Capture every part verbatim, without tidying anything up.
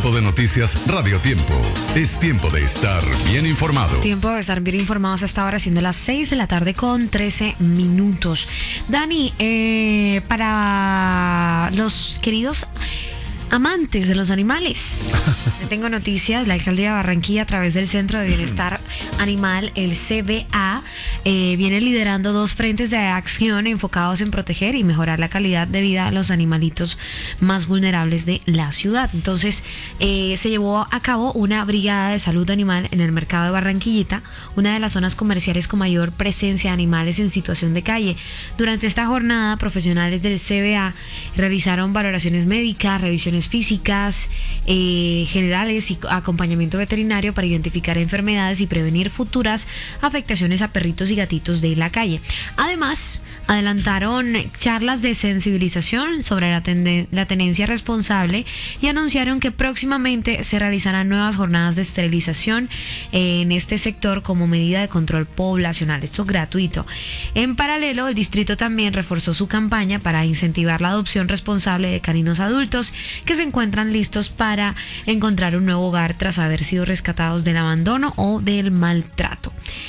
Tiempo de noticias Radio Tiempo. Es tiempo de estar bien informado. Tiempo de estar bien informados a esta hora, siendo las seis de la tarde con trece minutos. Dani, eh, para los queridos amantes de los animales, tengo noticias. La alcaldía de Barranquilla, a través del Centro de Bienestar Animal, el C B A, eh, viene liderando dos frentes de acción enfocados en proteger y mejorar la calidad de vida a los animalitos más vulnerables de la ciudad. Entonces, eh, se llevó a cabo una brigada de salud animal en el mercado de Barranquillita, una de las zonas comerciales con mayor presencia de animales en situación de calle. Durante esta jornada, profesionales del C B A realizaron valoraciones médicas, revisiones físicas, eh, generales y acompañamiento veterinario para identificar enfermedades y prevenir futuras afectaciones a perritos y gatitos de la calle. Además, adelantaron charlas de sensibilización sobre la, ten- la tenencia responsable y anunciaron que próximamente se realizarán nuevas jornadas de esterilización eh, en este sector como medida de control poblacional. Esto es gratuito. En paralelo, el distrito también reforzó su campaña para incentivar la adopción responsable de caninos adultos que se encuentran listos para encontrar un nuevo hogar tras haber sido rescatados del abandono o del maltrato.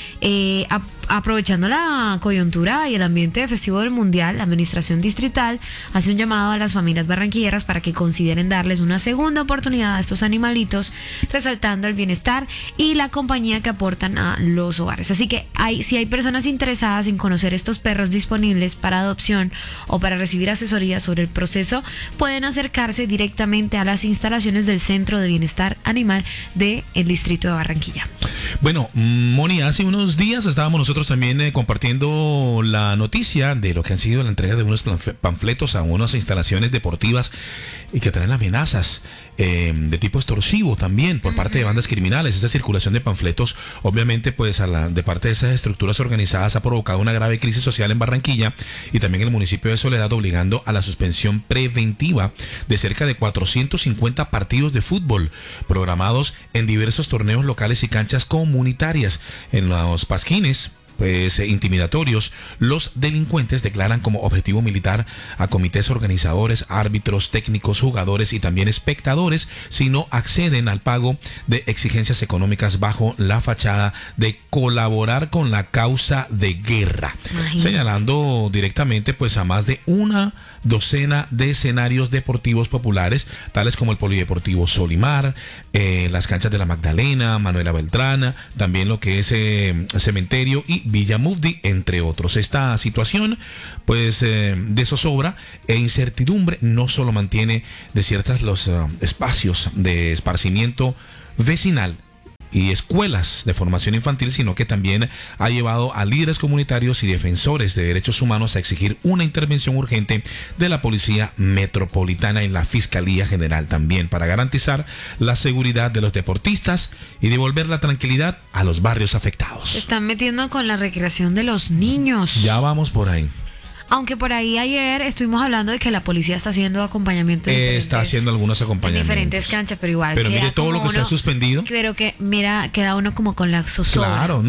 Eh, a, aprovechando la coyuntura y el ambiente festivo del Mundial, la administración distrital hace un llamado a las familias barranquilleras para que consideren darles una segunda oportunidad a estos animalitos, resaltando el bienestar y la compañía que aportan a los hogares. Así que hay, si hay personas interesadas en conocer estos perros disponibles para adopción o para recibir asesoría sobre el proceso, pueden acercarse directamente a las instalaciones del Centro de Bienestar Animal del Distrito de Barranquilla. Bueno, Moni, hace unos días estábamos nosotros también eh, compartiendo la noticia de lo que han sido la entrega de unos panfletos a unas instalaciones deportivas y que traen amenazas eh, de tipo extorsivo también por parte de bandas criminales. Esta circulación de panfletos, obviamente, pues a la, de parte de esas estructuras organizadas ha provocado una grave crisis social en Barranquilla y también en el municipio de Soledad, obligando a la suspensión preventiva de cerca de cuatrocientos cincuenta partidos de fútbol programados en diversos torneos locales y canchas comunitarias. En los pasquines pues eh, intimidatorios, los delincuentes declaran como objetivo militar a comités organizadores, árbitros, técnicos, jugadores y también espectadores si no acceden al pago de exigencias económicas bajo la fachada de colaborar con la causa de guerra. Imagínate. Señalando directamente pues a más de una docena de escenarios deportivos populares, tales como el Polideportivo Solimar, eh, las canchas de la Magdalena, Manuela Beltrán, también lo que es eh, Cementerio y Villa Mufdi, entre otros. Esta situación pues eh, de zozobra e incertidumbre no solo mantiene desiertas los uh, espacios de esparcimiento vecinal y escuelas de formación infantil, sino que también ha llevado a líderes comunitarios y defensores de derechos humanos a exigir una intervención urgente de la Policía Metropolitana y la Fiscalía General también para garantizar la seguridad de los deportistas y devolver la tranquilidad a los barrios afectados. Se están metiendo con la recreación de los niños. Ya vamos por ahí. Aunque por ahí ayer estuvimos hablando de que la policía está haciendo acompañamiento eh, está haciendo algunos acompañamientos en diferentes canchas, pero igual pero mire todo lo que uno, se ha suspendido, pero que mira, queda uno como con la zozobra. Claro.